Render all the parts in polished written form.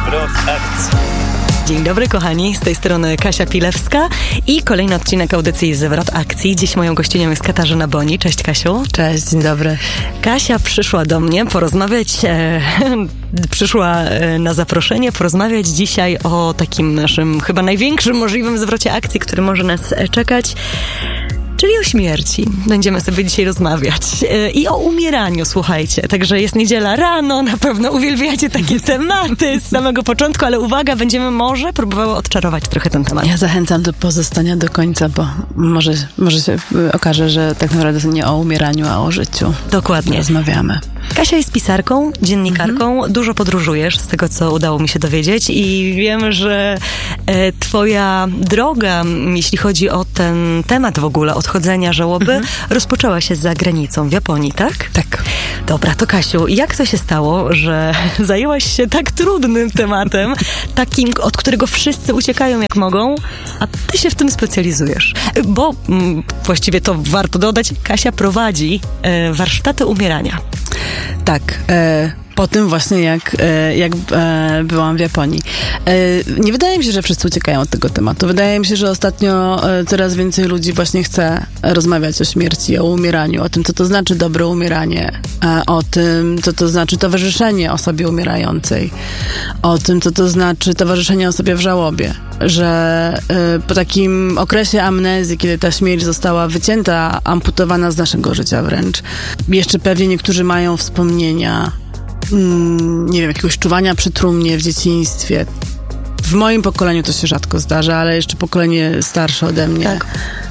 Zwrot akcji. Dzień dobry kochani, z tej strony Kasia Pilewska i kolejny odcinek audycji Zwrot akcji. Dziś moją gościnią jest Katarzyna Boni. Cześć Kasiu. Cześć, dzień dobry. Kasia przyszła do mnie porozmawiać, przyszła na zaproszenie porozmawiać dzisiaj o takim naszym chyba największym możliwym zwrocie akcji, który może nas czekać. Czyli o śmierci. Będziemy sobie dzisiaj rozmawiać. I o umieraniu, słuchajcie. Także jest niedziela rano, na pewno uwielbiacie takie tematy z samego początku, ale uwaga, będziemy może próbowały odczarować trochę ten temat. Ja zachęcam do pozostania do końca, bo może się okaże, że tak naprawdę to nie o umieraniu, a o życiu. Dokładnie. Rozmawiamy. Kasia jest pisarką, dziennikarką, dużo podróżujesz z tego, co udało mi się dowiedzieć i wiem, że twoja droga, jeśli chodzi o ten temat w ogóle, odchodzenia, żałoby, rozpoczęła się za granicą, w Japonii, tak? Tak. Dobra, to Kasiu, jak to się stało, że zajęłaś się tak trudnym tematem, takim, od którego wszyscy uciekają jak mogą, a ty się w tym specjalizujesz? Bo właściwie to warto dodać, Kasia prowadzi warsztaty umierania. Tak, po tym właśnie jak byłam w Japonii. Nie wydaje mi się, że wszyscy uciekają od tego tematu. Wydaje mi się, że ostatnio coraz więcej ludzi właśnie chce rozmawiać o śmierci, o umieraniu, o tym, co to znaczy dobre umieranie, o tym, co to znaczy towarzyszenie osobie umierającej, o tym, co to znaczy towarzyszenie osobie w żałobie. Że po takim okresie amnezji, kiedy ta śmierć została wycięta, amputowana z naszego życia wręcz, jeszcze pewnie niektórzy mają wspomnienia, nie wiem, jakiegoś czuwania przy trumnie w dzieciństwie. W moim pokoleniu to się rzadko zdarza, ale jeszcze pokolenie starsze ode mnie tak.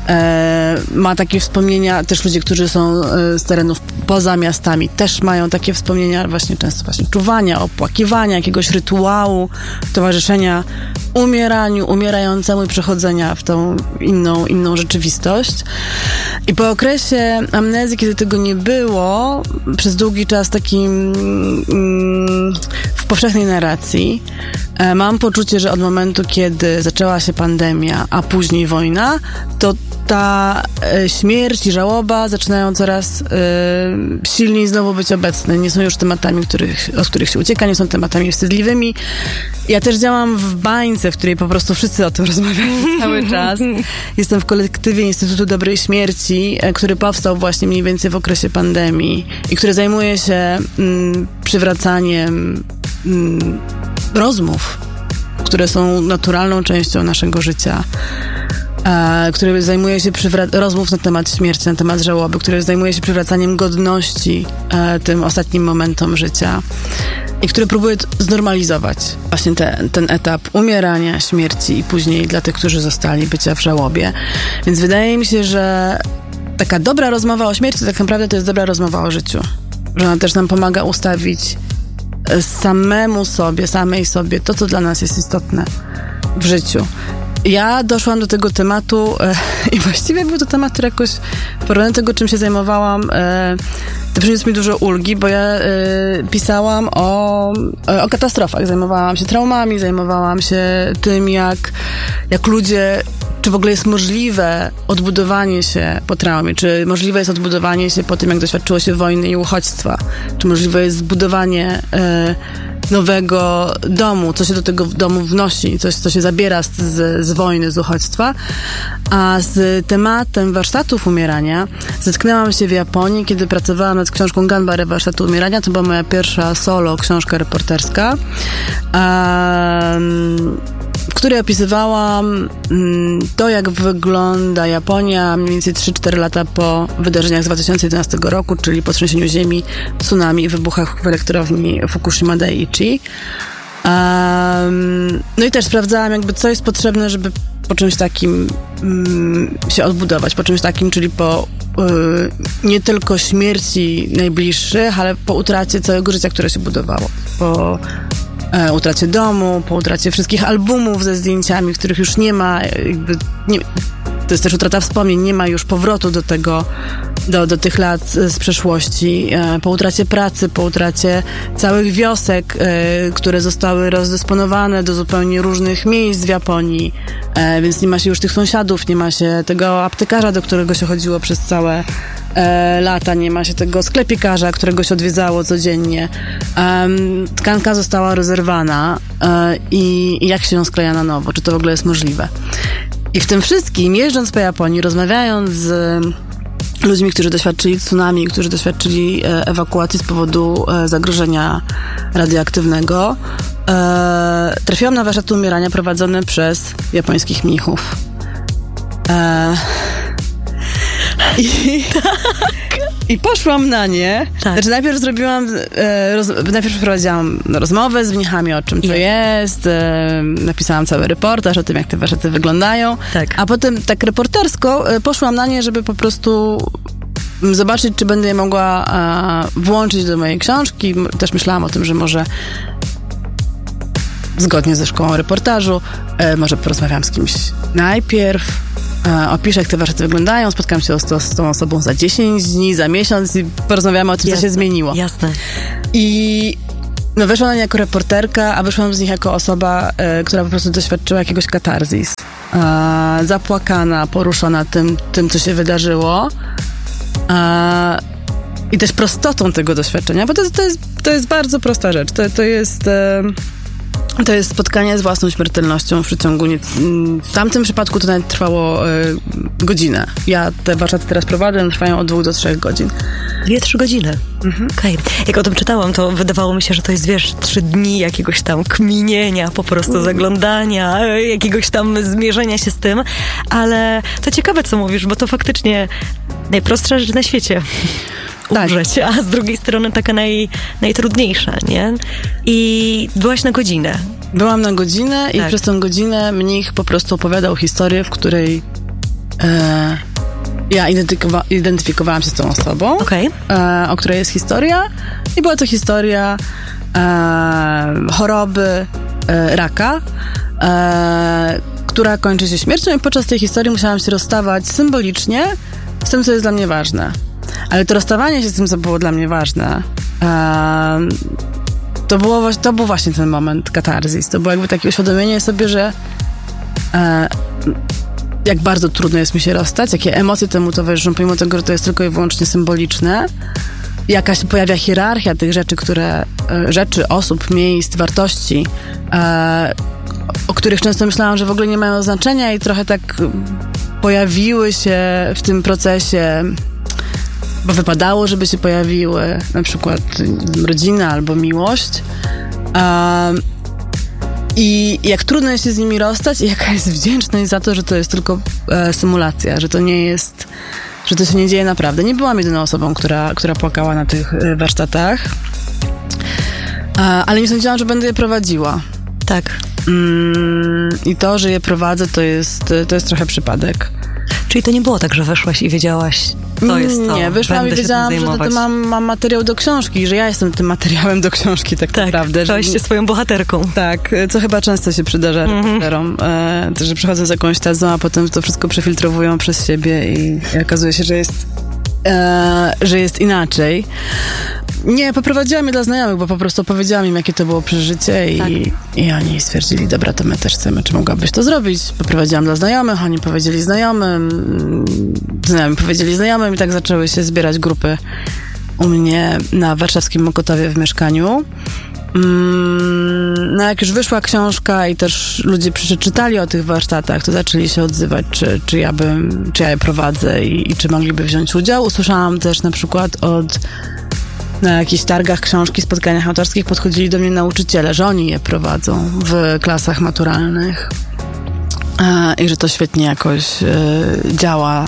Ma takie wspomnienia. Też ludzie, którzy są z terenów poza miastami, też mają takie wspomnienia często właśnie czuwania, opłakiwania, jakiegoś rytuału, towarzyszenia umieraniu, umierającemu i przechodzenia w tą inną rzeczywistość. I po okresie amnezji, kiedy tego nie było, przez długi czas takim w powszechnej narracji, mam poczucie, że od momentu, kiedy zaczęła się pandemia, a później wojna, to ta śmierć i żałoba zaczynają coraz silniej znowu być obecne. Nie są już tematami, od których się ucieka, nie są tematami wstydliwymi. Ja też działam w bańce, w której po prostu wszyscy o tym rozmawiają cały czas. Jestem w kolektywie Instytutu Dobrej Śmierci, który powstał właśnie mniej więcej w okresie pandemii i który zajmuje się przywracaniem rozmów, które są naturalną częścią naszego życia, który zajmuje się rozmów na temat śmierci, na temat żałoby, który zajmuje się przywracaniem godności tym ostatnim momentom życia i który próbuje znormalizować właśnie ten etap umierania, śmierci i później dla tych, którzy zostali, bycia w żałobie. Więc wydaje mi się, że taka dobra rozmowa o śmierci tak naprawdę to jest dobra rozmowa o życiu. Że ona też nam pomaga ustawić samej sobie to, co dla nas jest istotne w życiu. Ja doszłam do tego tematu i właściwie był to temat, który jakoś w porównaniu do tego, czym się zajmowałam, to przyniósł mi dużo ulgi, bo ja pisałam o katastrofach. Zajmowałam się traumami, zajmowałam się tym, jak ludzie, czy w ogóle jest możliwe odbudowanie się po traumie, czy możliwe jest odbudowanie się po tym, jak doświadczyło się wojny i uchodźstwa, czy możliwe jest zbudowanie nowego domu, co się do tego domu wnosi, coś, co się zabiera z wojny, z uchodźstwa. A z tematem warsztatów umierania zetknęłam się w Japonii, kiedy pracowałam nad książką Ganbare Warsztatu Umierania. To była moja pierwsza solo książka reporterska, w której opisywałam to, jak wygląda Japonia mniej więcej 3-4 lata po wydarzeniach z 2011 roku, czyli po trzęsieniu ziemi, tsunami i wybuchach w elektrowni Fukushima Daiichi. No i też sprawdzałam co jest potrzebne, żeby po czymś takim się odbudować, po czymś takim, czyli po nie tylko śmierci najbliższych, ale po utracie całego życia, które się budowało. Po utracie domu, po utracie wszystkich albumów ze zdjęciami, których już nie ma, To jest też utrata wspomnień, nie ma już powrotu do tego, do tych lat z przeszłości. Po utracie pracy, po utracie całych wiosek, które zostały rozdysponowane do zupełnie różnych miejsc w Japonii, więc nie ma się już tych sąsiadów, nie ma się tego aptekarza, do którego się chodziło przez całe lata, nie ma się tego sklepikarza, którego się odwiedzało codziennie. Tkanka została rozerwana i jak się ją skleja na nowo? Czy to w ogóle jest możliwe? I w tym wszystkim, jeżdżąc po Japonii, rozmawiając z ludźmi, którzy doświadczyli tsunami, którzy doświadczyli ewakuacji z powodu zagrożenia radioaktywnego, trafiłam na warsztaty umierania prowadzone przez japońskich mnichów. I poszłam na nie. Tak. Znaczy najpierw zrobiłam, najpierw przeprowadziłam rozmowę z mnichami, o czym to jest, napisałam cały reportaż o tym, jak te warsztaty wyglądają, tak. A potem tak reportersko poszłam na nie, żeby po prostu zobaczyć, czy będę je mogła włączyć do mojej książki. Też myślałam o tym, że może zgodnie ze szkołą reportażu, może porozmawiam z kimś najpierw, opiszę, jak te warsztaty wyglądają, spotkam się z tą osobą za 10 dni, za miesiąc i porozmawiamy o tym, co się zmieniło. Jasne. I weszłam na nie jako reporterka, a wyszłam z nich jako osoba, która po prostu doświadczyła jakiegoś katarzis. Zapłakana, poruszona tym, co się wydarzyło. I też prostotą tego doświadczenia, bo to jest bardzo prosta rzecz. To jest spotkanie z własną śmiertelnością w przeciągu w tamtym przypadku to nawet trwało godzinę. Ja te warsztaty teraz prowadzę, trwają od 2 do 3 godzin. 2-3 godziny. Okej. Jak o tym czytałam, to wydawało mi się, że to jest, 3 dni jakiegoś tam kminienia, po prostu zaglądania, jakiegoś tam zmierzenia się z tym, ale to ciekawe, co mówisz, bo to faktycznie najprostsza rzecz na świecie. Umrzeć, tak. A z drugiej strony taka najtrudniejsza, nie? I byłaś na godzinę. Byłam na godzinę i przez tę godzinę mnich po prostu opowiadał historię, w której ja identyfikowałam się z tą osobą, o której jest historia i była to historia choroby raka, która kończy się śmiercią i podczas tej historii musiałam się rozstawać symbolicznie z tym, co jest dla mnie ważne. Ale to rozstawanie się z tym, co było dla mnie ważne, to był właśnie ten moment katarzis. To było jakby takie uświadomienie sobie, że jak bardzo trudno jest mi się rozstać, jakie emocje temu towarzyszą, pomimo tego, że to jest tylko i wyłącznie symboliczne. Jaka się pojawia hierarchia tych rzeczy, osób, miejsc, wartości, o których często myślałam, że w ogóle nie mają znaczenia i trochę tak pojawiły się w tym procesie, bo wypadało, żeby się pojawiły, na przykład rodzina albo miłość. I jak trudno jest się z nimi rozstać i jaka jest wdzięczność za to, że to jest tylko symulacja, że to nie jest, że to się nie dzieje naprawdę. Nie byłam jedyną osobą, która płakała na tych warsztatach, ale nie sądziłam, że będę je prowadziła. Tak. I to, że je prowadzę, to jest trochę przypadek. Czyli to nie było tak, że weszłaś i wiedziałaś, to jest to. Nie, wyszłam i wiedziałam, że mam materiał do książki, że ja jestem tym materiałem do książki tak naprawdę. Stałaś się swoją bohaterką. Tak, co chyba często się przydarza reporterom, że przychodzą z jakąś tezą, a potem to wszystko przefiltrowują przez siebie i okazuje się, że jest inaczej. Nie, poprowadziłam je dla znajomych, bo po prostu opowiedziałam im, jakie to było przeżycie i oni stwierdzili, dobra, to my też chcemy, czy mogłabyś to zrobić? Poprowadziłam dla znajomych, oni powiedzieli znajomym, znajomi powiedzieli znajomym i tak zaczęły się zbierać grupy u mnie na warszawskim Mokotowie w mieszkaniu. No jak już wyszła książka i też ludzie przeczytali o tych warsztatach, to zaczęli się odzywać, czy ja je prowadzę i czy mogliby wziąć udział. Usłyszałam też na przykład na jakichś targach książki, spotkaniach autorskich podchodzili do mnie nauczyciele, że oni je prowadzą w klasach maturalnych i że to świetnie jakoś działa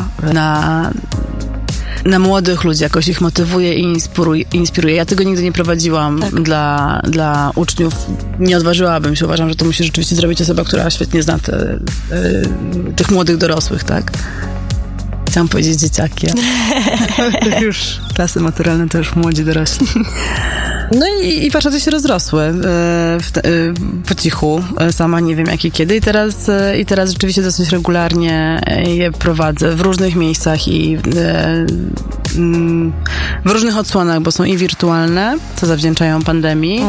na młodych ludzi, jakoś ich motywuje i inspiruje. Ja tego nigdy nie prowadziłam dla uczniów. Nie odważyłabym się. Uważam, że to musi rzeczywiście zrobić osoba, która świetnie zna tych młodych dorosłych, tak? Chciałam powiedzieć dzieciaki. To już klasy maturalne, to już młodzi dorośli. No i warsztaty się rozrosły po cichu. Sama nie wiem jak i kiedy. I teraz rzeczywiście dosyć regularnie je prowadzę w różnych miejscach i w różnych odsłonach, bo są i wirtualne, co zawdzięczają pandemii,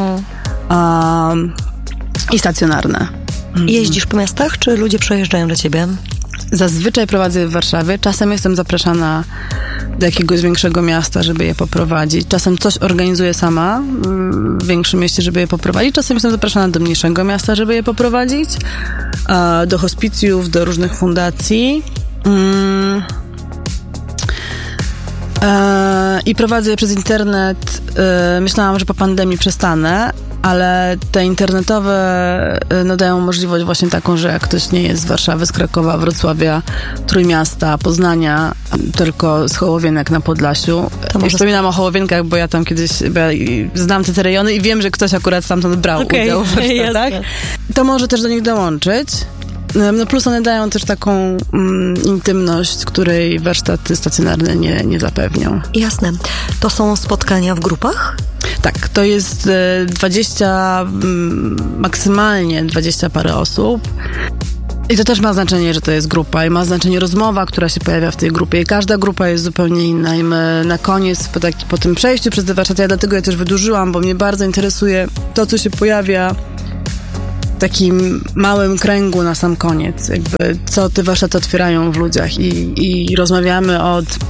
i stacjonarne. Jeździsz po miastach, czy ludzie przejeżdżają do ciebie? Zazwyczaj prowadzę je w Warszawie. Czasem jestem zapraszana do jakiegoś większego miasta, żeby je poprowadzić. Czasem coś organizuję sama w większym mieście, żeby je poprowadzić. Czasem jestem zapraszana do mniejszego miasta, żeby je poprowadzić. Do hospicjów, do różnych fundacji. I prowadzę je przez internet. Myślałam, że po pandemii przestanę, ale te internetowe dają możliwość właśnie taką, że jak ktoś nie jest z Warszawy, z Krakowa, Wrocławia, Trójmiasta, Poznania, tylko z Hołowienek na Podlasiu. Wspominam o Hołowienkach, bo ja tam kiedyś znam te rejony i wiem, że ktoś akurat stamtąd brał udział w warsztatach. To może też do nich dołączyć. No plus one dają też taką intymność, której warsztaty stacjonarne nie zapewnią. Jasne. To są spotkania w grupach? Tak, to jest 20, maksymalnie 20 parę osób. I to też ma znaczenie, że to jest grupa i ma znaczenie rozmowa, która się pojawia w tej grupie i każda grupa jest zupełnie inna i my na koniec, po tym przejściu przez te warsztaty, dlatego ja też wydłużyłam, bo mnie bardzo interesuje to, co się pojawia w takim małym kręgu na sam koniec, jakby co te warsztaty otwierają w ludziach i rozmawiamy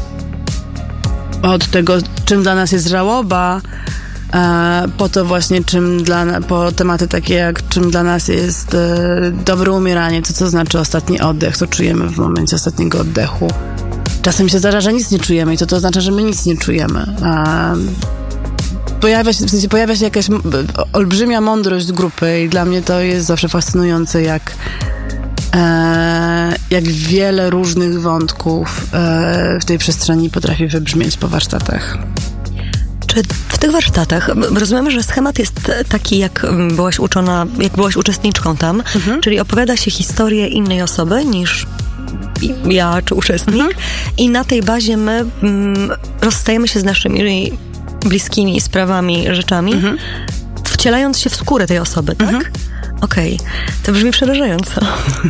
od tego, czym dla nas jest żałoba, po to właśnie, po tematy takie jak czym dla nas jest dobre umieranie, to co znaczy ostatni oddech, co czujemy w momencie ostatniego oddechu. Czasem się zdarza, że nic nie czujemy i to oznacza, że my nic nie czujemy. Pojawia się jakaś olbrzymia mądrość grupy i dla mnie to jest zawsze fascynujące, jak wiele różnych wątków w tej przestrzeni potrafi wybrzmieć po warsztatach. Czy w tych warsztatach, rozumiemy, że schemat jest taki, jak byłaś uczona, jak byłaś uczestniczką tam, czyli opowiada się historię innej osoby niż ja czy uczestnik i na tej bazie my rozstajemy się z naszymi bliskimi sprawami, rzeczami, wcielając się w skórę tej osoby, tak? Okej. To brzmi przerażająco.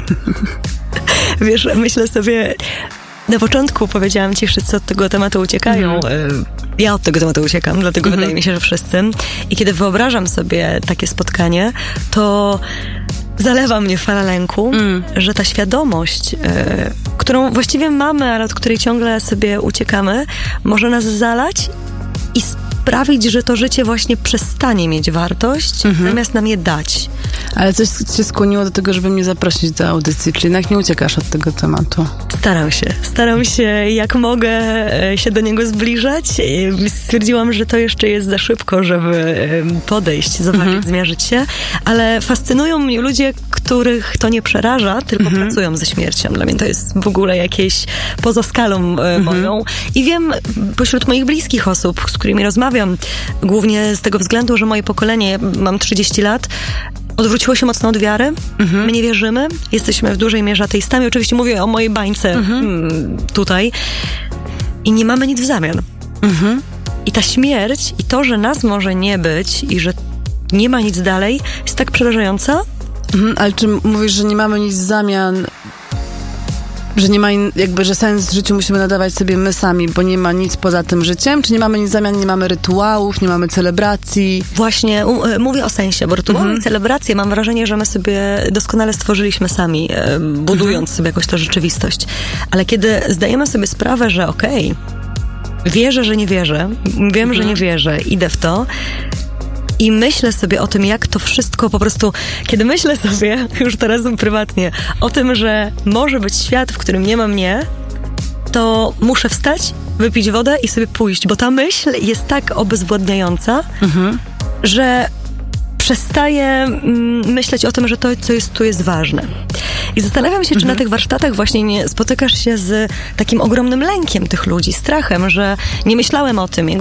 Wiesz, myślę sobie, na początku powiedziałam ci, wszyscy od tego tematu uciekają. Ja od tego tematu uciekam, dlatego wydaje mi się, że wszyscy. I kiedy wyobrażam sobie takie spotkanie, to zalewa mnie fala lęku, że ta świadomość, którą właściwie mamy, ale od której ciągle sobie uciekamy, może nas zalać i sprawić, że to życie właśnie przestanie mieć wartość, zamiast nam je dać. Ale coś cię skłoniło do tego, żeby mnie zaprosić do audycji, czyli jednak nie uciekasz od tego tematu. Staram się jak mogę się do niego zbliżać. Stwierdziłam, że to jeszcze jest za szybko, żeby podejść, zobaczyć, zmierzyć się, ale fascynują mnie ludzie, których to nie przeraża, tylko pracują ze śmiercią. Dla mnie to jest w ogóle jakieś poza skalą moją. I wiem pośród moich bliskich osób, z którymi rozmawiam, głównie z tego względu, że moje pokolenie, mam 30 lat, odwróciło się mocno od wiary. My nie wierzymy. Jesteśmy w dużej mierze ateistami. Oczywiście mówię o mojej bańce tutaj. I nie mamy nic w zamian. I ta śmierć i to, że nas może nie być i że nie ma nic dalej, jest tak przerażająca. Ale czy mówisz, że nie mamy nic w zamian, że nie ma że sens w życiu musimy nadawać sobie my sami, bo nie ma nic poza tym życiem? Czy nie mamy nic w zamian, nie mamy rytuałów, nie mamy celebracji? Właśnie mówię o sensie, bo rytuały i celebracje mam wrażenie, że my sobie doskonale stworzyliśmy sami, budując sobie jakoś tę rzeczywistość. Ale kiedy zdajemy sobie sprawę, że wierzę, że nie wierzę, wiem, że nie wierzę, idę w to, i myślę sobie o tym, jak to wszystko po prostu, kiedy myślę sobie, już teraz prywatnie, o tym, że może być świat, w którym nie ma mnie, to muszę wstać, wypić wodę i sobie pójść, bo ta myśl jest tak obezwładniająca, że przestaję myśleć o tym, że to, co jest tu, jest ważne. I zastanawiam się, czy na tych warsztatach właśnie nie spotykasz się z takim ogromnym lękiem tych ludzi, strachem, że nie myślałem o tym,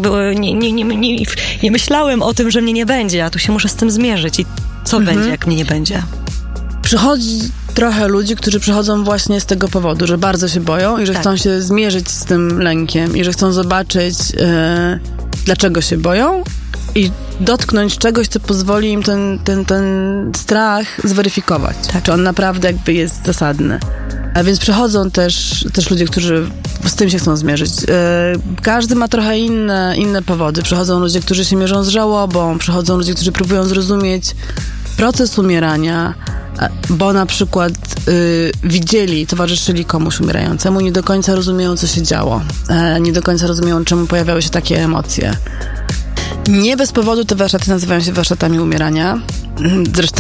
nie myślałem o tym, że mnie nie będzie, a tu się muszę z tym zmierzyć. I co będzie, jak mnie nie będzie? Przychodzi trochę ludzi, którzy przychodzą właśnie z tego powodu, że bardzo się boją i że chcą się zmierzyć z tym lękiem i że chcą zobaczyć, dlaczego się boją i dotknąć czegoś, co pozwoli im ten strach zweryfikować. Tak. Czy on naprawdę jakby jest zasadny. A więc przychodzą też ludzie, którzy z tym się chcą zmierzyć. Każdy ma trochę inne powody. Przychodzą ludzie, którzy się mierzą z żałobą, przychodzą ludzie, którzy próbują zrozumieć proces umierania, bo na przykład widzieli, towarzyszyli komuś umierającemu, nie do końca rozumieją, co się działo. Nie do końca rozumieją, czemu pojawiały się takie emocje. Nie bez powodu te warsztaty nazywają się warsztatami umierania. Zresztą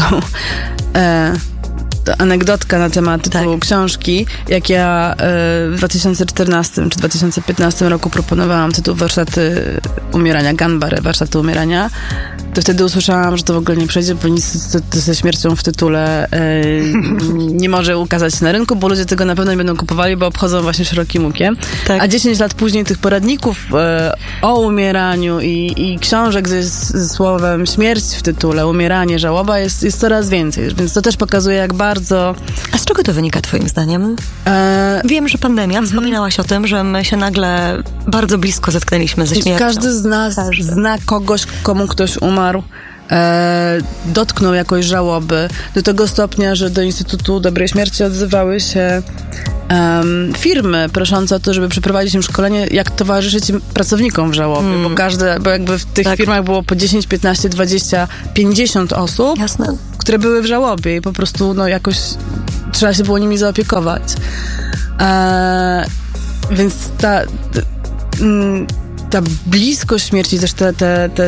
to anegdotka na temat tytułu książki. Jak ja w 2014 czy 2015 roku proponowałam tytuł Warsztaty umierania, Ganbare, Warsztaty umierania, to wtedy usłyszałam, że to w ogóle nie przejdzie, bo nic ze śmiercią w tytule nie może ukazać się na rynku, bo ludzie tego na pewno nie będą kupowali, bo obchodzą właśnie szerokim łukiem. Tak. A 10 lat później tych poradników o umieraniu i książek ze słowem śmierć w tytule, umieranie, żałoba jest coraz więcej. Więc to też pokazuje, jak bardzo... A z czego to wynika twoim zdaniem? Wiem, że pandemia, wspominałaś o tym, że my się nagle bardzo blisko zetknęliśmy ze śmiercią. Każdy z nas zna kogoś, komu ktoś umarł, dotknął jakoś żałoby, do tego stopnia, że do Instytutu Dobrej Śmierci odzywały się firmy proszące o to, żeby przeprowadzić im szkolenie, jak towarzyszyć im pracownikom w żałobie, bo jakby w tych firmach było po 10, 15, 20, 50 osób, które były w żałobie i po prostu jakoś trzeba się było nimi zaopiekować. Więc ta bliskość śmierci, też te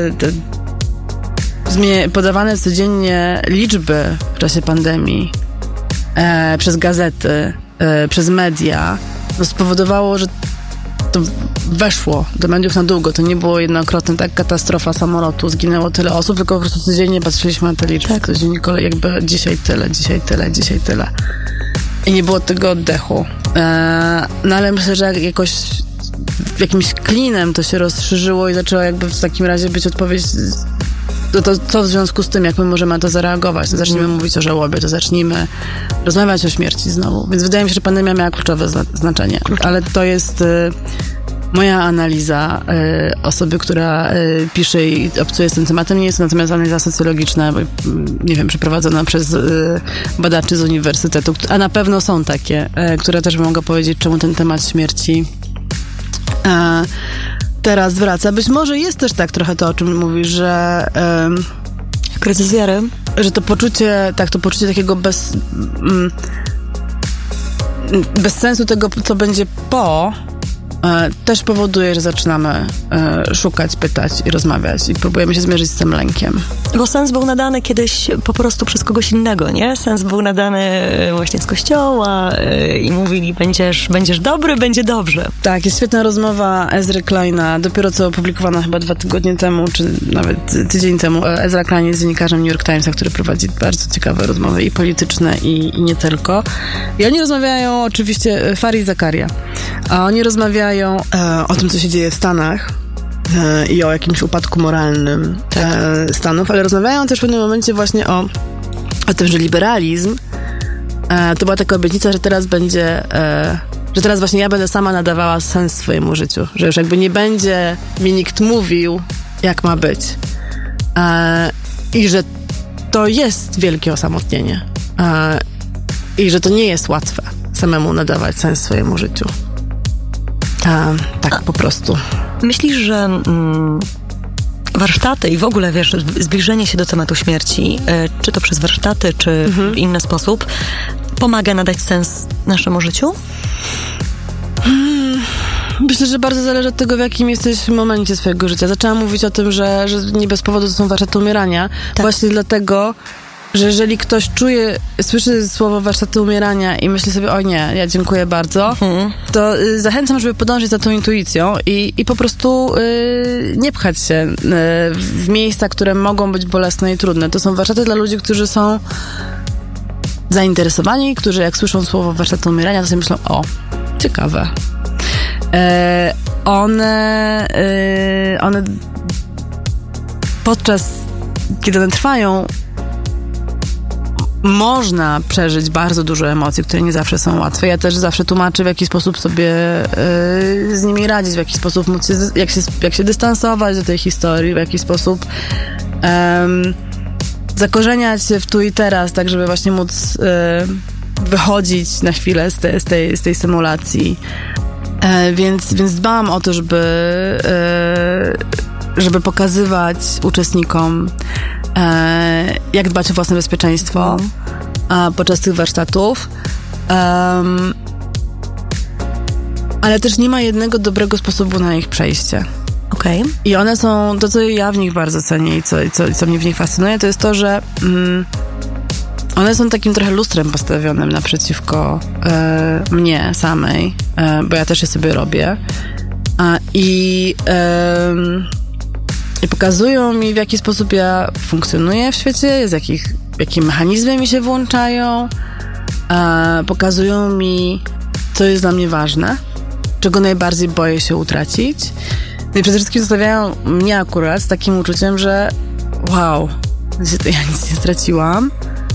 podawane codziennie liczby w czasie pandemii przez gazety, przez media, spowodowało, że to weszło do mediów na długo. To nie było jednokrotne, tak, katastrofa samolotu, zginęło tyle osób, tylko po prostu codziennie patrzyliśmy na te liczby. Tak. Codziennie jakby dzisiaj tyle. I nie było tego oddechu. No ale myślę, że jakoś jakimś klinem to się rozszerzyło i zaczęła jakby w takim razie być odpowiedź, to co w związku z tym, jak my możemy na to zareagować. To zacznijmy mówić o żałobie, to zacznijmy rozmawiać o śmierci znowu. Więc wydaje mi się, że pandemia miała kluczowe znaczenie. Ale to jest moja analiza osoby, która pisze i obcuje z tym tematem. Nie jest to natomiast analiza socjologiczna, nie wiem, przeprowadzona przez badaczy z uniwersytetu, a na pewno są takie, które też mogą powiedzieć, czemu ten temat śmierci teraz wraca. Być może jest też tak trochę to, o czym mówisz, że kryzys wiary, że to poczucie takiego bez sensu tego, co będzie po, też powoduje, że zaczynamy szukać, pytać i rozmawiać i próbujemy się zmierzyć z tym lękiem. Bo sens był nadany kiedyś po prostu przez kogoś innego, nie? Sens był nadany właśnie z kościoła i mówili, będziesz dobry, będzie dobrze. Tak, jest świetna rozmowa Ezry Kleina, dopiero co opublikowana chyba 2 tygodnie temu, czy nawet tydzień temu. Ezra Klein jest dziennikarzem New York Timesa, który prowadzi bardzo ciekawe rozmowy i polityczne, i nie tylko. I oni rozmawiają oczywiście, Farid Zakaria, a oni rozmawiają o tym, co się dzieje w Stanach i o jakimś upadku moralnym Stanów, ale rozmawiają też w pewnym momencie właśnie o tym, że liberalizm to była taka obietnica, że teraz będzie, że teraz właśnie ja będę sama nadawała sens swojemu życiu, że już jakby nie będzie mi nikt mówił, jak ma być. I że to jest wielkie osamotnienie. I że to nie jest łatwe samemu nadawać sens swojemu życiu. Tak po prostu. Myślisz, że warsztaty i w ogóle, wiesz, zbliżenie się do tematu śmierci, czy to przez warsztaty, czy w inny sposób, pomaga nadać sens naszemu życiu? Myślę, że bardzo zależy od tego, w jakim jesteś momencie swojego życia. Zaczęłam mówić o tym, że nie bez powodu to są warsztaty umierania. Tak. Właśnie dlatego, że jeżeli ktoś słyszy słowo warsztaty umierania i myśli sobie, o nie, ja dziękuję bardzo, to zachęcam, żeby podążyć za tą intuicją i po prostu nie pchać się w miejsca, które mogą być bolesne i trudne. To są warsztaty dla ludzi, którzy są zainteresowani, którzy jak słyszą słowo warsztaty umierania, to sobie myślą, o, ciekawe. One podczas, kiedy one trwają, można przeżyć bardzo dużo emocji, które nie zawsze są łatwe. Ja też zawsze tłumaczę, w jaki sposób sobie z nimi radzić, w jaki sposób móc jak się dystansować do tej historii, w jaki sposób zakorzeniać się w tu i teraz, tak żeby właśnie móc wychodzić na chwilę z tej symulacji. Więc dbałam o to, żeby pokazywać uczestnikom, jak dbać o własne bezpieczeństwo podczas tych warsztatów. Ale też nie ma jednego dobrego sposobu na ich przejście. Okay. I one są, to co ja w nich bardzo cenię i co mnie w nich fascynuje, to jest to, że one są takim trochę lustrem postawionym naprzeciwko mnie samej, bo ja też je sobie robię. I pokazują mi, w jaki sposób ja funkcjonuję w świecie, jakie mechanizmy mi się włączają. Pokazują mi, co jest dla mnie ważne, czego najbardziej boję się utracić. No i przede wszystkim zostawiają mnie akurat z takim uczuciem, że wow, ja nic nie straciłam.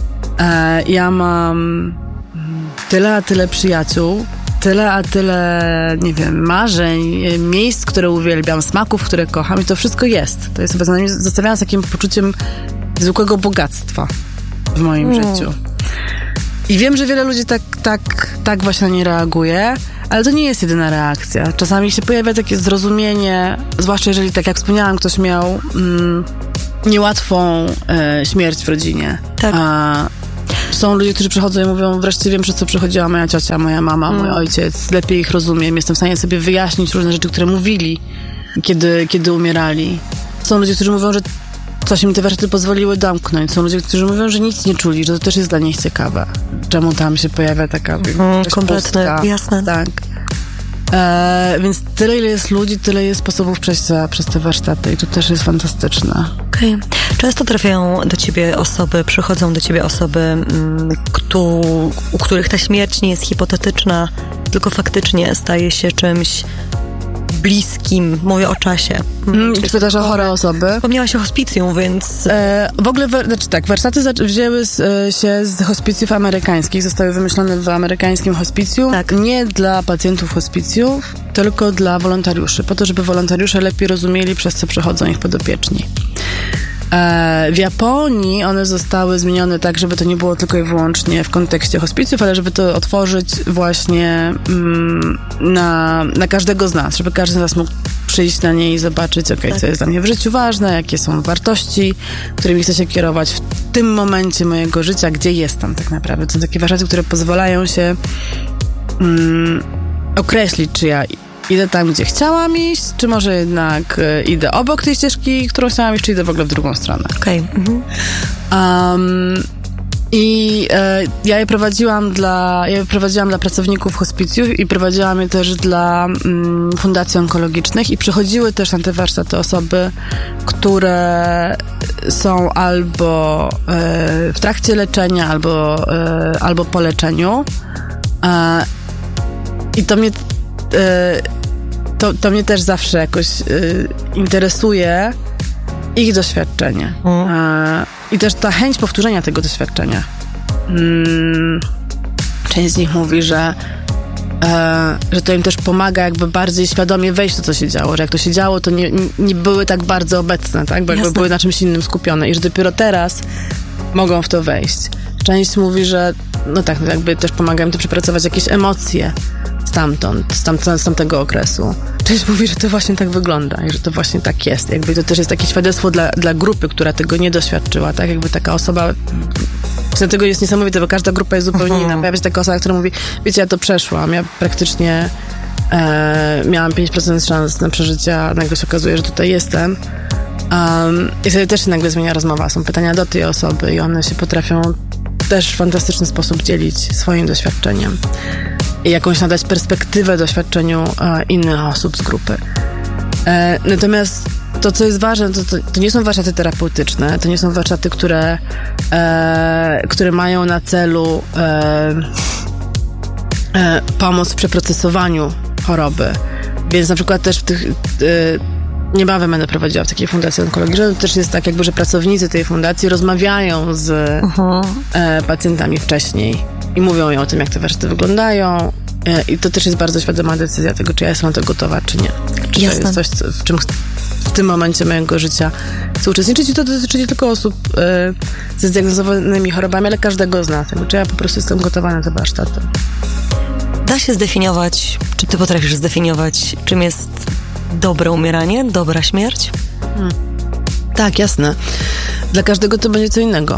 Ja mam tyle a tyle przyjaciół, tyle a tyle, nie wiem, marzeń, miejsc, które uwielbiam, smaków, które kocham i to wszystko jest. To jest obecnie zostawiam z takim poczuciem zwykłego bogactwa w moim życiu. I wiem, że wiele ludzi tak właśnie na nie reaguje, ale to nie jest jedyna reakcja. Czasami się pojawia takie zrozumienie, zwłaszcza jeżeli, tak jak wspomniałam, ktoś miał niełatwą śmierć w rodzinie. Tak. Są ludzie, którzy przychodzą i mówią, wreszcie wiem, przez co przechodziła moja ciocia, moja mama, mój ojciec, lepiej ich rozumiem, jestem w stanie sobie wyjaśnić różne rzeczy, które mówili, kiedy umierali. Są ludzie, którzy mówią, że coś im te warsztaty pozwoliły domknąć. Są ludzie, którzy mówią, że nic nie czuli, że to też jest dla nich ciekawe. Czemu tam się pojawia taka kompletne, jasne. Tak. Więc tyle, ile jest ludzi, tyle jest sposobów przejścia przez te warsztaty i to też jest fantastyczne. Okay. Często przychodzą do ciebie osoby, u których ta śmierć nie jest hipotetyczna, tylko faktycznie staje się czymś bliskim, mówię o czasie. Czy pytasz o chore osoby? Wspomniałaś o hospicjum, więc... W ogóle, warsztaty wzięły się z hospicjów amerykańskich, zostały wymyślone w amerykańskim hospicjum. Tak. Nie dla pacjentów hospicjów, tylko dla wolontariuszy, po to, żeby wolontariusze lepiej rozumieli, przez co przechodzą ich podopieczni. W Japonii one zostały zmienione tak, żeby to nie było tylko i wyłącznie w kontekście hospicjów, ale żeby to otworzyć właśnie na każdego z nas, żeby każdy z nas mógł przyjść na nie i zobaczyć, co jest dla mnie w życiu ważne, jakie są wartości, którymi chcę się kierować w tym momencie mojego życia, gdzie jestem tak naprawdę. To są takie warsztaty, które pozwalają się określić, czy ja idę tam, gdzie chciałam iść, czy może jednak idę obok tej ścieżki, którą chciałam iść, czy idę w ogóle w drugą stronę. Okej. Ja je prowadziłam dla pracowników hospicjów i prowadziłam je też dla fundacji onkologicznych i przychodziły też na te warsztaty osoby, które są albo w trakcie leczenia, albo po leczeniu. I to mnie też zawsze jakoś interesuje ich doświadczenie. I też ta chęć powtórzenia tego doświadczenia. Część z nich mówi, że to im też pomaga jakby bardziej świadomie wejść w to, co się działo. Że jak to się działo, to nie były tak bardzo obecne, tak? Bo jakby były na czymś innym skupione i że dopiero teraz mogą w to wejść. Część mówi, że jakby też pomaga im to przepracować jakieś emocje z tamtego okresu. Część mówi, że to właśnie tak wygląda i że to właśnie tak jest. Jakby to też jest takie świadectwo dla grupy, która tego nie doświadczyła, tak? Jakby taka osoba... Dlatego jest niesamowite, bo każda grupa jest zupełnie inna. Pojawia się taka osoba, która mówi, wiecie, ja to przeszłam, ja praktycznie miałam 5% szans na przeżycie, a nagle się okazuje, że tutaj jestem. I wtedy też się nagle zmienia rozmowa. Są pytania do tej osoby i one się potrafią też w fantastyczny sposób dzielić swoim doświadczeniem i jakąś nadać perspektywę doświadczeniu innych osób z grupy. Natomiast to, co jest ważne, to nie są warsztaty terapeutyczne, to nie są warsztaty, które mają na celu pomoc w przeprocesowaniu choroby. Więc na przykład też w tych... Niebawem będę prowadziła w takiej fundacji onkologicznej. To też jest tak, jakby, że pracownicy tej fundacji rozmawiają z pacjentami wcześniej i mówią im o tym, jak te warsztaty wyglądają. I to też jest bardzo świadoma decyzja tego, czy ja jestem na to gotowa, czy nie. Czy to jest coś, w tym momencie mojego życia chcę uczestniczyć. I to dotyczy nie tylko osób ze zdiagnozowanymi chorobami, ale każdego z nas. Czy ja po prostu jestem gotowa na te warsztaty. Da się zdefiniować, czy ty potrafisz zdefiniować, czym jest dobre umieranie, dobra śmierć? Tak, jasne. Dla każdego to będzie co innego.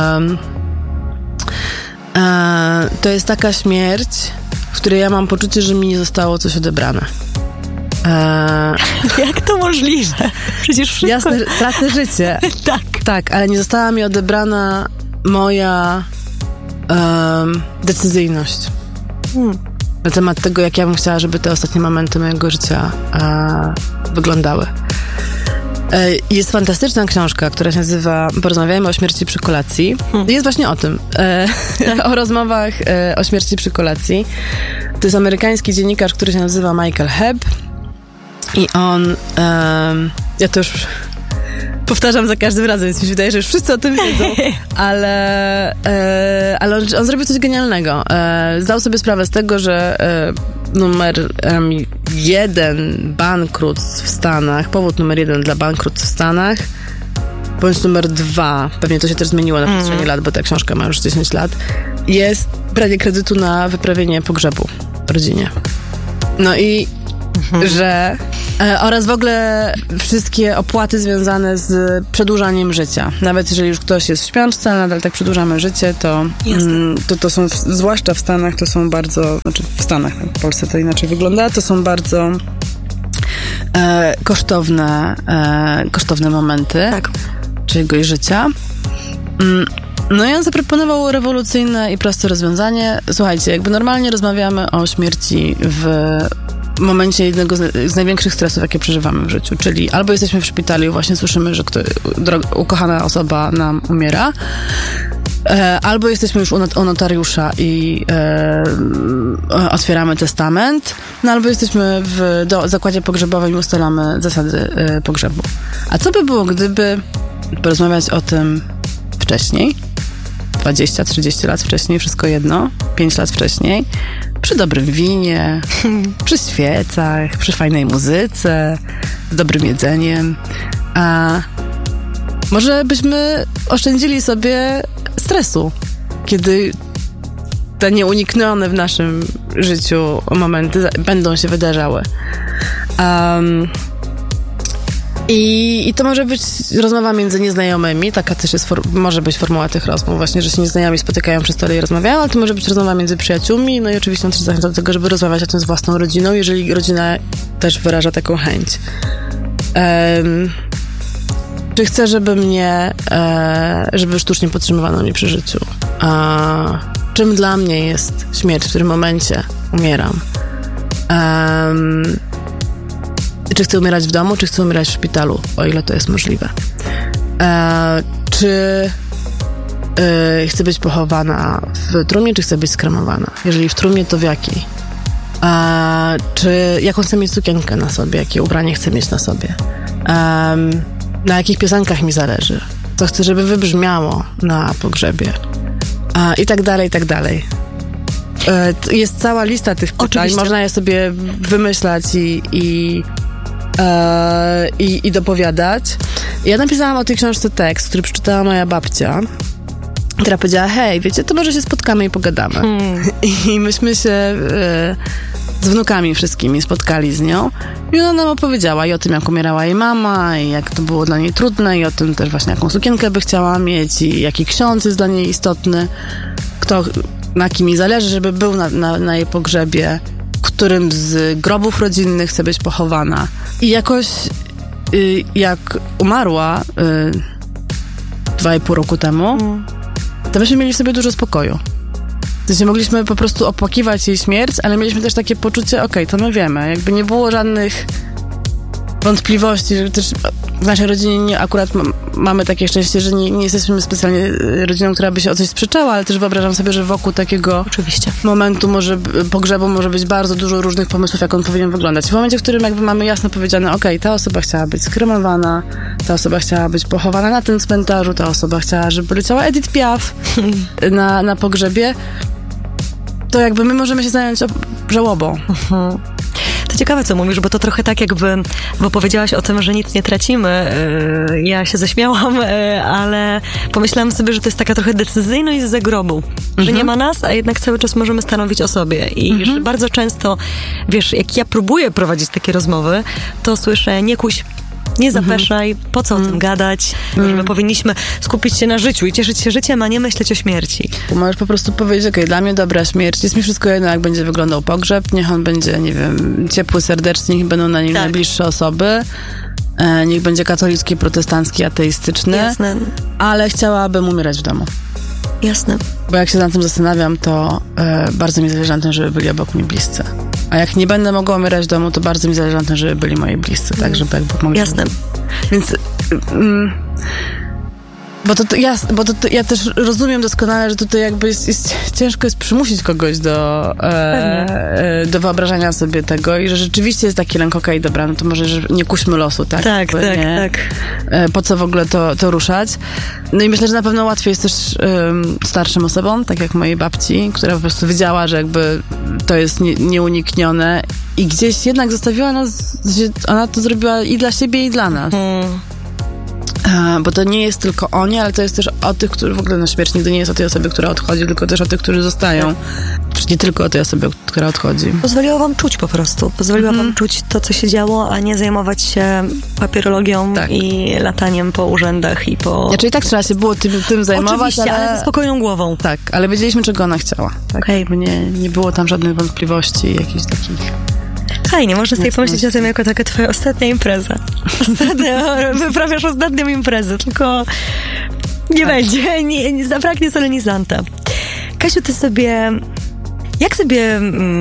To jest taka śmierć, w której ja mam poczucie, że mi nie zostało coś odebrane. Jak to możliwe? Przecież wszystko... Jasne, tracę życie. Tak, ale nie została mi odebrana moja decyzyjność. Na temat tego, jak ja bym chciała, żeby te ostatnie momenty mojego życia wyglądały. Jest fantastyczna książka, która się nazywa Porozmawiajmy o śmierci przy kolacji. Jest właśnie o tym. O rozmowach o śmierci przy kolacji. To jest amerykański dziennikarz, który się nazywa Michael Hebb. I on... ja to już powtarzam za każdym razem, więc mi się wydaje, że już wszyscy o tym wiedzą. Ale on zrobił coś genialnego. Zdał sobie sprawę z tego, że numer 1 bankructw w Stanach, powód numer 1 dla bankructw w Stanach, bądź numer 2, pewnie to się też zmieniło na przestrzeni lat, bo ta książka ma już 10 lat, jest branie kredytu na wyprawienie pogrzebu rodzinie. No i że oraz w ogóle wszystkie opłaty związane z przedłużaniem życia. Nawet jeżeli już ktoś jest w śpiączce, ale nadal tak przedłużamy życie, to są, zwłaszcza w Stanach, to są bardzo, znaczy w Stanach, w Polsce to inaczej wygląda, to są bardzo kosztowne momenty czyjegoś życia. No i on zaproponował rewolucyjne i proste rozwiązanie. Słuchajcie, jakby normalnie rozmawiamy o śmierci w momencie jednego z największych stresów, jakie przeżywamy w życiu, czyli albo jesteśmy w szpitalu i właśnie słyszymy, że ukochana osoba nam umiera, albo jesteśmy już u notariusza i otwieramy testament, no albo jesteśmy w zakładzie pogrzebowym i ustalamy zasady pogrzebu. A co by było, gdyby porozmawiać o tym wcześniej? 20, 30 lat wcześniej, wszystko jedno, 5 lat wcześniej, przy dobrym winie, przy świecach, przy fajnej muzyce, z dobrym jedzeniem. A może byśmy oszczędzili sobie stresu, kiedy te nieuniknione w naszym życiu momenty będą się wydarzały. I to może być rozmowa między nieznajomymi, taka też jest może być formuła tych rozmów, właśnie, że się nieznajomi spotykają przy stole i rozmawiają, ale to może być rozmowa między przyjaciółmi, no i oczywiście też zachęcam do tego, żeby rozmawiać o tym z własną rodziną, jeżeli rodzina też wyraża taką chęć. Czy chcę, żeby sztucznie podtrzymywano mnie przy życiu? Czym dla mnie jest śmierć, w którym momencie umieram? Czy chcę umierać w domu, czy chcę umierać w szpitalu, o ile to jest możliwe? Czy chcę być pochowana w trumnie, czy chcę być skremowana? Jeżeli w trumnie, to w jakiej? Jaką chcę mieć sukienkę na sobie? Jakie ubranie chcę mieć na sobie? Na jakich piosenkach mi zależy? Co chcę, żeby wybrzmiało na pogrzebie? I tak dalej, i tak dalej. Jest cała lista tych pytań. Oczywiście. Można je sobie wymyślać i dopowiadać. Ja napisałam o tej książce tekst, który przeczytała moja babcia, która powiedziała: hej, wiecie, to może się spotkamy i pogadamy. I myśmy się z wnukami wszystkimi spotkali z nią i ona nam opowiedziała i o tym, jak umierała jej mama i jak to było dla niej trudne i o tym też właśnie, jaką sukienkę by chciała mieć i jaki ksiądz jest dla niej istotny, na kim jej zależy, żeby był na jej pogrzebie, którym z grobów rodzinnych chce być pochowana. I jakoś jak umarła 2,5 roku temu, to myśmy mieli w sobie dużo spokoju. W sensie mogliśmy po prostu opłakiwać jej śmierć, ale mieliśmy też takie poczucie, okej, to my wiemy. Jakby nie było żadnych wątpliwości, że też w naszej rodzinie akurat mamy takie szczęście, że nie jesteśmy specjalnie rodziną, która by się o coś sprzeczała, ale też wyobrażam sobie, że wokół takiego momentu pogrzebu może być bardzo dużo różnych pomysłów, jak on powinien wyglądać. W momencie, w którym jakby mamy jasno powiedziane, okej, ta osoba chciała być skremowana, ta osoba chciała być pochowana na tym cmentarzu, ta osoba chciała, żeby leciała Edith Piaf na pogrzebie, to jakby my możemy się zająć żałobą. To ciekawe, co mówisz, bo to trochę tak bo powiedziałaś o tym, że nic nie tracimy. Ja się zaśmiałam, ale pomyślałam sobie, że to jest taka trochę decyzyjność z zagrobu, że nie ma nas, a jednak cały czas możemy stanowić o sobie. I że bardzo często, wiesz, jak ja próbuję prowadzić takie rozmowy, to słyszę: nie kuś, nie zapeszaj, po co o tym gadać, że my powinniśmy skupić się na życiu i cieszyć się życiem, a nie myśleć o śmierci. Możesz po prostu powiedzieć: okej, dla mnie dobra śmierć, jest mi wszystko jedno, jak będzie wyglądał pogrzeb, niech on będzie, nie wiem, ciepły, serdeczny, niech będą na nim najbliższe osoby, niech będzie katolicki, protestancki, ateistyczny. Jasne. Ale chciałabym umierać w domu. Jasne. Bo jak się nad tym zastanawiam, to bardzo mi zależy na tym, żeby byli obok mnie bliscy. A jak nie będę mogła umierać w domu, to bardzo mi zależy na tym, żeby byli moi bliscy, tak, żeby jakby mogli... Jasne. Więc... Bo ja też rozumiem doskonale, że tutaj jakby ciężko jest przymusić kogoś do wyobrażania sobie tego i że rzeczywiście jest taki lęk: okej, dobra, no to może że nie kuśmy losu, tak? Tak. Po co w ogóle to ruszać? No i myślę, że na pewno łatwiej jest też starszym osobom, tak jak mojej babci, która po prostu wiedziała, że jakby to jest nieuniknione i gdzieś jednak zostawiła nas, ona to zrobiła i dla siebie, i dla nas. Bo to nie jest tylko o nie, ale to jest też o tych, którzy w ogóle śmierć nigdy nie jest o tej osobie, która odchodzi, tylko też o tych, którzy zostają. Czyli nie tylko o tej osobie, która odchodzi. Pozwoliła wam czuć po prostu. Pozwoliła wam czuć to, co się działo, a nie zajmować się papierologią i lataniem po urzędach i po... Znaczy i tak trzeba się było tym zajmować, oczywiście, ale ze spokojną głową. Tak, ale wiedzieliśmy, czego ona chciała. Tak? Okay. Nie było tam żadnych wątpliwości, jakichś takich... Fajnie, można sobie pomyśleć o tym jako taka twoja ostatnia impreza. Wyprawiasz ostatnią imprezę, tylko nie będzie, nie zabraknie solenizanta. Kasiu, jak sobie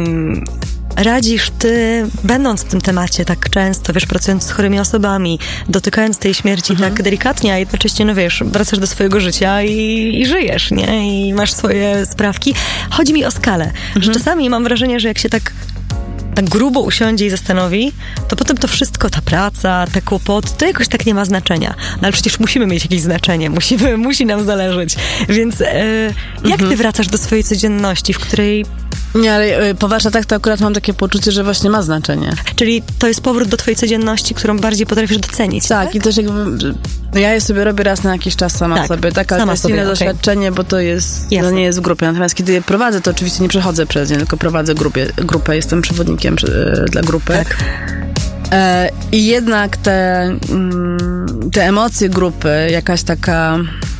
radzisz ty, będąc w tym temacie tak często, wiesz, pracując z chorymi osobami, dotykając tej śmierci tak delikatnie, a jednocześnie, no wiesz, wracasz do swojego życia i żyjesz, nie? I masz swoje sprawki. Chodzi mi o skalę, że czasami mam wrażenie, że jak się tak grubo usiądzie i zastanowi, to potem to wszystko, ta praca, te kłopoty, to jakoś tak nie ma znaczenia. No ale przecież musimy mieć jakieś znaczenie, musi nam zależeć. Więc jak ty wracasz do swojej codzienności, w której... Nie, ale po warsztatach to akurat mam takie poczucie, że właśnie ma znaczenie. Czyli to jest powrót do twojej codzienności, którą bardziej potrafisz docenić, tak? I też jakby... No ja je sobie robię raz na jakiś czas sama sobie, tak? Ale to jest inne doświadczenie, bo to jest... To nie jest w grupie. Natomiast kiedy je prowadzę, to oczywiście nie przechodzę przez nie, tylko prowadzę grupę. Jestem przewodnikiem dla grupy. Tak. I jednak te emocje grupy, jakaś taka...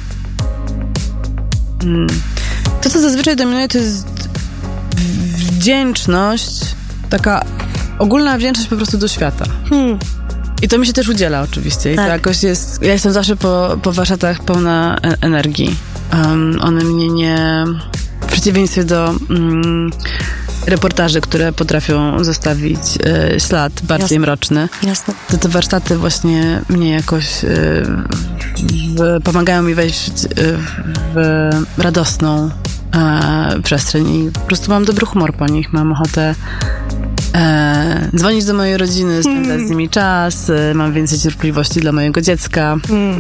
To, co zazwyczaj dominuje, to jest wdzięczność, taka ogólna wdzięczność po prostu do świata. I to mi się też udziela oczywiście. I to jakoś jest... Ja jestem zawsze po warsztatach pełna energii. One mnie nie... W przeciwieństwie do reportaży, które potrafią zostawić ślad bardziej mroczny. Jasne. To te warsztaty właśnie mnie jakoś pomagają mi wejść w radosną przestrzeń i po prostu mam dobry humor po nich. Mam ochotę dzwonić do mojej rodziny, spędzać z nimi czas, mam więcej cierpliwości dla mojego dziecka.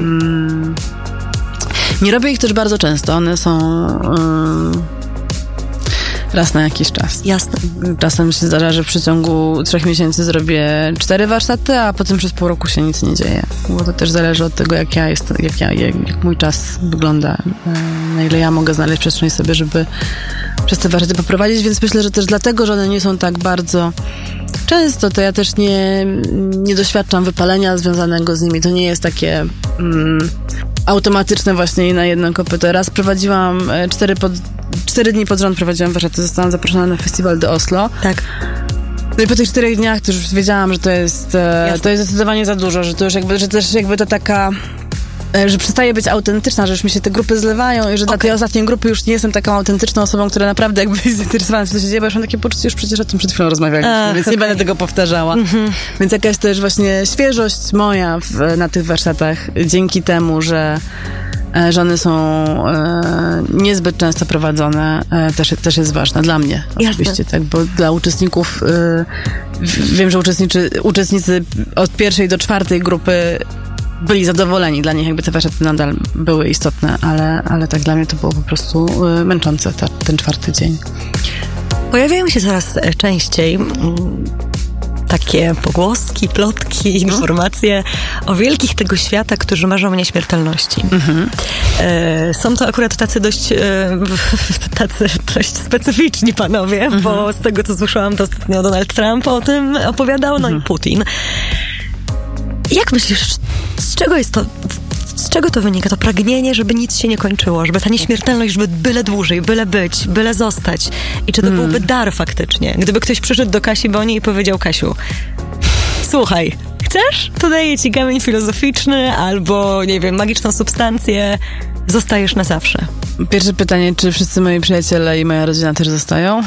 Nie robię ich też bardzo często. One są raz na jakiś czas. Jasne. Czasem się zdarza, że w przeciągu 3 miesięcy zrobię 4 warsztaty, a potem przez pół roku się nic nie dzieje. Bo to też zależy od tego, jak mój czas wygląda, na ile ja mogę znaleźć przestrzeń sobie, żeby przez te warsztaty poprowadzić, więc myślę, że też dlatego, że one nie są tak bardzo często, to ja też nie doświadczam wypalenia związanego z nimi. To nie jest takie automatyczne właśnie na jedno kopyto. Raz prowadziłam 4 dni pod rząd prowadziłam warsztaty, zostałam zaproszona na festiwal do Oslo. Tak. No i po tych 4 dniach to już wiedziałam, że to jest zdecydowanie za dużo, że to już że też jakby to taka, że przestaje być autentyczna, że już mi się te grupy zlewają i że dla tej ostatniej grupy już nie jestem taką autentyczną osobą, która naprawdę jakby jest zainteresowana w co się dzieje, bo już mam takie poczucie, już przecież o tym przed chwilą rozmawialiśmy, więc nie będę tego powtarzała. Więc jakaś też właśnie świeżość moja na tych warsztatach dzięki temu, że one są niezbyt często prowadzone, też jest ważna dla mnie. Oczywiście, tak, bo dla uczestników wiem, że uczestnicy od 1. do 4. grupy byli zadowoleni. Dla nich jakby te warsztaty nadal były istotne, ale tak dla mnie to było po prostu męczące ten 4. dzień. Pojawiają się coraz częściej takie pogłoski, plotki, informacje o wielkich tego świata, którzy marzą o nieśmiertelności. Są to akurat tacy dość specyficzni panowie, bo z tego, co słyszałam, to ostatnio Donald Trump o tym opowiadał, no i Putin. Jak myślisz, z czego to wynika? To pragnienie, żeby nic się nie kończyło, żeby ta nieśmiertelność, żeby byle dłużej, byle być, byle zostać. I czy to byłby dar faktycznie? Gdyby ktoś przyszedł do Kasi Boni i powiedział: Kasiu, słuchaj, chcesz? To daję ci kamień filozoficzny albo, nie wiem, magiczną substancję. Zostajesz na zawsze. Pierwsze pytanie, czy wszyscy moi przyjaciele i moja rodzina też zostają?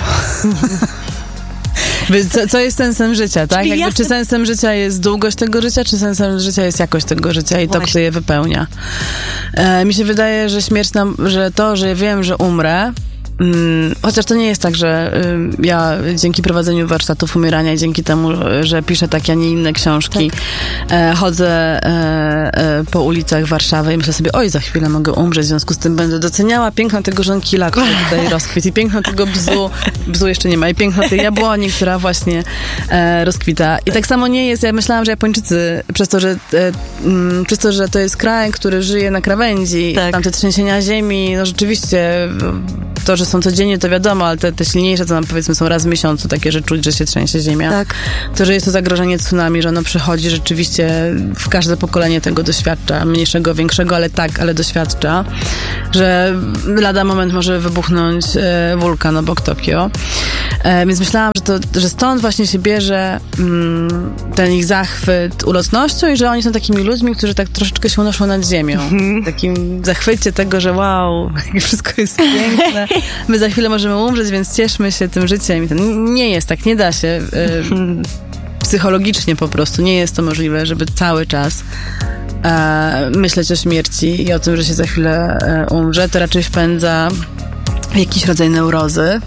Co jest sensem życia, tak? Czy sensem życia jest długość tego życia, czy sensem życia jest jakość tego życia i to, kto je wypełnia? Mi się wydaje, że śmierć że ja wiem, że umrę, chociaż to nie jest tak, że ja dzięki prowadzeniu warsztatów umierania i dzięki temu, że piszę takie, a nie inne książki, chodzę po ulicach Warszawy i myślę sobie: oj, za chwilę mogę umrzeć, w związku z tym będę doceniała piękno tego żonkila, który tutaj rozkwitł, i piękno tego bzu jeszcze nie ma, i piękno tej jabłoni, która właśnie rozkwita. I tak samo nie jest, ja myślałam, że Japończycy, przez to, że to jest kraj, który żyje na krawędzi, tam te trzęsienia ziemi, no rzeczywiście to, że są codziennie, to wiadomo, ale te silniejsze, to nam powiedzmy są raz w miesiącu, takie, że czuć, że się trzęsie ziemia. Tak. To, że jest to zagrożenie tsunami, że ono przychodzi rzeczywiście, w każde pokolenie tego doświadcza, mniejszego, większego, ale doświadcza, że lada moment może wybuchnąć wulkan obok Tokio. Więc myślałam, że stąd właśnie się bierze ten ich zachwyt ulotnością i że oni są takimi ludźmi, którzy tak troszeczkę się unoszą nad ziemią. W takim zachwycie tego, że wow, wszystko jest piękne, my za chwilę możemy umrzeć, więc cieszmy się tym życiem. Nie jest tak, nie da się psychologicznie po prostu, nie jest to możliwe, żeby cały czas myśleć o śmierci i o tym, że się za chwilę umrze. To raczej wpędza w jakiś rodzaj neurozy,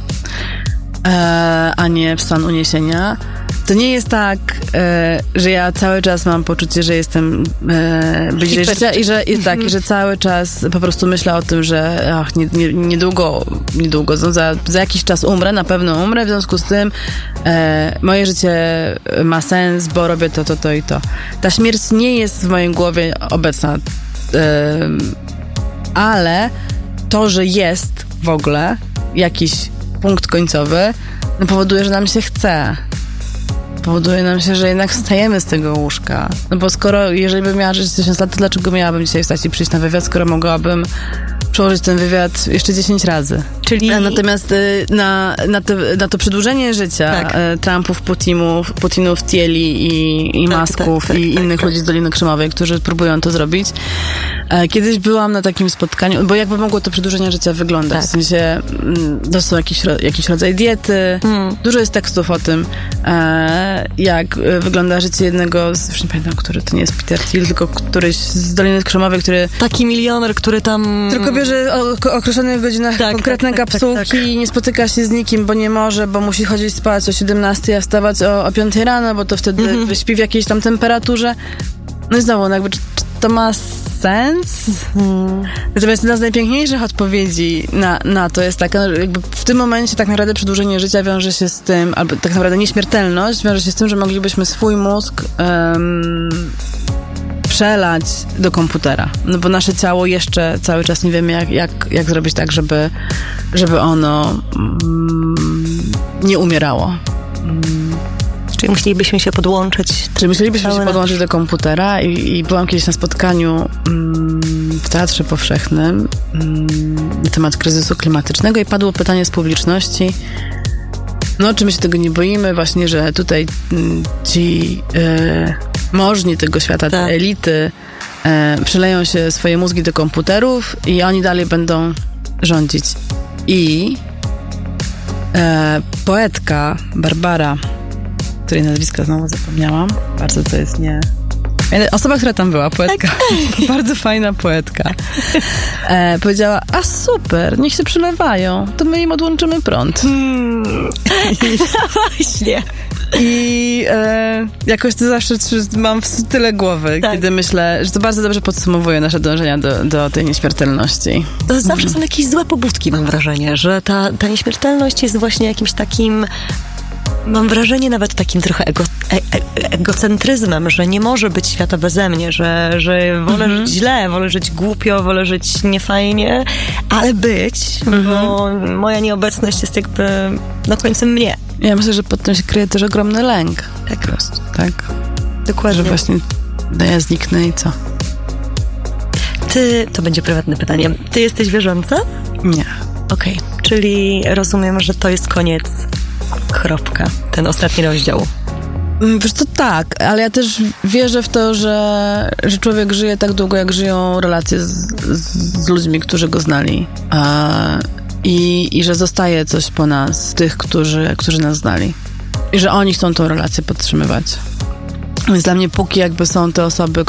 a nie w stan uniesienia. To nie jest tak, że ja cały czas mam poczucie, że jestem bliżej życia i że cały czas po prostu myślę o tym, że niedługo, za jakiś czas umrę, na pewno umrę, w związku z tym moje życie ma sens, bo robię to i to. Ta śmierć nie jest w mojej głowie obecna, ale to, że jest w ogóle jakiś punkt końcowy, powoduje, że nam się chce. Powoduje nam się, że jednak wstajemy z tego łóżka. No bo jeżeli bym miała żyć 1000 lat, to dlaczego miałabym dzisiaj wstać i przyjść na wywiad, skoro mogłabym przełożyć ten wywiad jeszcze 10 razy. Czyli natomiast na to przedłużenie życia Trumpów, Putinów, Tieli i Musków i innych ludzi z Doliny Krzemowej, którzy próbują to zrobić. Kiedyś byłam na takim spotkaniu, bo jakby mogło to przedłużenie życia wyglądać. W sensie to są jakiś rodzaj diety. Dużo jest tekstów o tym, jak wygląda życie jednego już nie pamiętam, który to nie jest Peter Thiel, tylko któryś z Doliny Krzemowej, który... Taki milioner, który tam... Tylko bierze o określonych godzinach konkretne kapsułki i nie spotyka się z nikim, bo nie może, bo musi chodzić spać o 17, a wstawać o 5 rano, bo to wtedy śpi w jakiejś tam temperaturze. No i znowu, jakby, czy to ma sens? Natomiast jedna z najpiękniejszych odpowiedzi na to jest taka, że jakby w tym momencie tak naprawdę przedłużenie życia wiąże się z tym, albo tak naprawdę nieśmiertelność wiąże się z tym, że moglibyśmy swój mózg przelać do komputera. No bo nasze ciało jeszcze cały czas nie wiemy, jak zrobić tak, żeby ono nie umierało. Czyli musielibyśmy się podłączyć. Do komputera i byłam kiedyś na spotkaniu w Teatrze Powszechnym na temat kryzysu klimatycznego i padło pytanie z publiczności, no czy my się tego nie boimy właśnie, że tutaj ci możni tego świata, te elity przeleją się swoje mózgi do komputerów i oni dalej będą rządzić. I poetka Barbara, której nazwiska znowu zapomniałam, bardzo to jest osoba, która tam była, poetka, bardzo fajna poetka, powiedziała: a super, niech się przelewają, to my im odłączymy prąd. Właśnie. I jakoś to zawsze mam tyle głowy, kiedy myślę, że to bardzo dobrze podsumowuje nasze dążenia do tej nieśmiertelności. To zawsze są jakieś złe pobudki, mam wrażenie, że ta nieśmiertelność jest właśnie jakimś takim Mam wrażenie nawet takim trochę egocentryzmem, że nie może być świata beze mnie, że wolę żyć źle, wolę żyć głupio, wolę żyć niefajnie, ale być, bo moja nieobecność jest jakby końcem mnie. Ja myślę, że pod tym się kryje też ogromny lęk. Tak. Po prostu, tak? Dokładnie. Że właśnie ja zniknę i co? To będzie prywatne pytanie. Ty jesteś wierząca? Nie. Okej, czyli rozumiem, że to jest koniec. Kropka. Ten ostatni rozdział. Wiesz co, tak, ale ja też wierzę w to, że człowiek żyje tak długo, jak żyją relacje z ludźmi, którzy go znali. I że zostaje coś po nas, tych, którzy nas znali. I że oni chcą tą relację podtrzymywać. Więc dla mnie póki jakby są te osoby,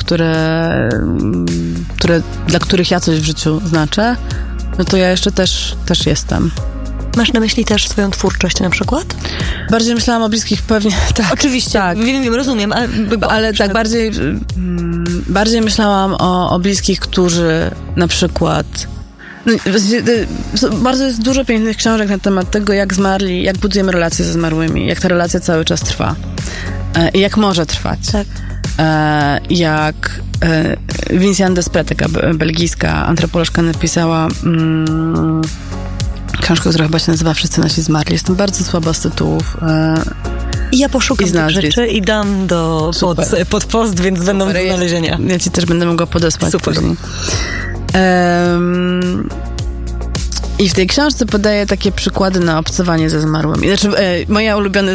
dla których ja coś w życiu znaczę, no to ja jeszcze też jestem. Masz na myśli też swoją twórczość na przykład? Bardziej myślałam o bliskich pewnie, tak. Oczywiście, tak. Wiem, rozumiem. Ale tak, bardziej myślałam o bliskich, którzy na przykład... Bardzo jest dużo pięknych książek na temat tego, jak zmarli, jak budujemy relacje ze zmarłymi, jak ta relacja cały czas trwa i jak może trwać. Tak. Jak Vinciane Desprez, taka belgijska antropolożka, napisała książkę, która chyba się nazywa Wszyscy nasi zmarli. Jestem bardzo słaba z tytułów. I ja poszukam tych rzeczy i dam pod post, więc będą do znalezienia. Ja ci też będę mogła podesłać. Super. Później. I w tej książce podaję takie przykłady na obcowanie ze zmarłymi. Znaczy, moja ulubiona